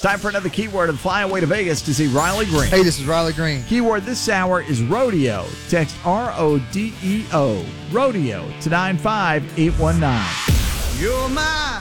Time for another keyword and fly away to Vegas to see Riley Green. Hey, this is Riley Green. Keyword this hour is rodeo. Text RODEO, rodeo, to 95819. You're my